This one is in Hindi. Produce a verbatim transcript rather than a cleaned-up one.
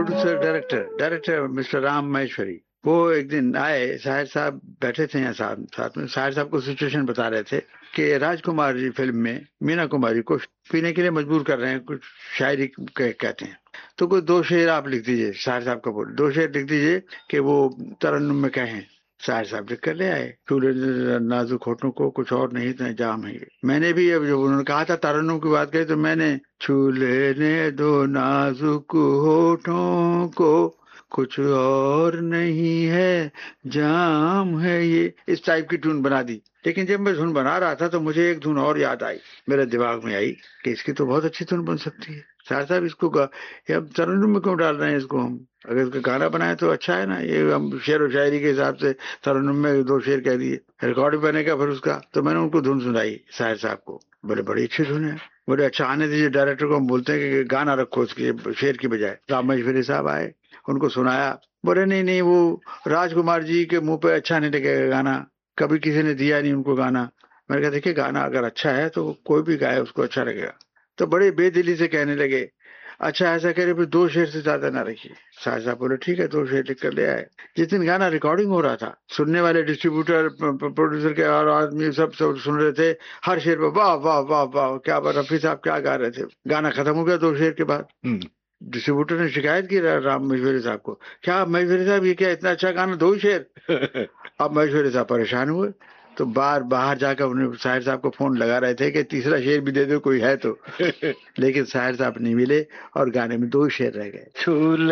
Producer director director mister Ram Maheshwari, वो एक दिन आए, साहिर साहब बैठे थे यहाँ साथ साथ में। साहिर साहब को सिचुएशन बता रहे थे कि राजकुमार जी फिल्म में मीना कुमारी को पीने के लिए मजबूर कर रहे हैं, कुछ शायरी कहते हैं, तो कोई दो शेर आप लिख दीजिए। साहिर साहब का बोल, दो शेर लिख दीजिए कि वो तरन्नुम में कहें। साहिर साहब लिख कर ले आए, चूल्हे नाजुक होठों को कुछ और नहीं था जाम है ये। मैंने भी, अब जब उन्होंने कहा था तरन्नुम की बात कही, तो मैंने चूल्हे ने दो नाजुक होठों को कुछ और नहीं है जाम है ये, इस टाइप की धुन बना दी। लेकिन जब मैं धुन बना रहा था तो मुझे एक धुन और याद आई, मेरे दिमाग में आई कि इसकी तो बहुत अच्छी धुन बन सकती है। साहब साहब इसको अब तरन्नुम में क्यों डाल रहे हैं इसको हम, अगर इसका गाना बनाए तो अच्छा है ना। ये हम शेर व शायरी के हिसाब से तरन्नुम में दो शेर कह दिए, रिकॉर्ड बनेगा फिर उसका। तो मैंने उनको धुन सुनाई साहिर साहब को, बोले बड़ी अच्छी धुन है। बोले अच्छा आने दीजिए, डायरेक्टर को हम बोलते हैं कि गाना रखो उसके शेर की बजाय। राम महेश्वरी साहब आए, उनको सुनाया, बोले नहीं नहीं वो राजकुमार जी के मुंह पे अच्छा नहीं लगेगा गाना, कभी किसी ने दिया नहीं उनको गाना। मैंने कहा देखिए गाना अगर अच्छा है तो कोई भी गाए उसको अच्छा लगेगा। तो बड़े बेदिली से कहने लगे अच्छा ऐसा करे फिर दो शेर से ज्यादा ना रखिए। साहब साहब बोले ठीक है, दो शेर लिख कर ले आए। जिस दिन गाना रिकॉर्डिंग हो रहा था, सुनने वाले डिस्ट्रीब्यूटर प्रोड्यूसर के और आदमी सब सब सुन रहे थे, हर शेर पर वाह वाह वाह वाह, क्या बात, रफी साहब क्या गा रहे थे। गाना खत्म हो गया दो शेर के बाद, डिस्ट्रीब्यूटर ने शिकायत की राम महेश्वरी साहब को, क्या महेश्वरी साहब ये क्या इतना अच्छा गाना, दो ही शेर। अब महेश्वरी साहब परेशान हुए, तो बार बाहर जाकर उन्हें साहिर साहब को फोन लगा रहे थे कि तीसरा शेर भी दे दो कोई है तो। लेकिन साहिर साहब नहीं मिले और गाने में दो शेर रह गए।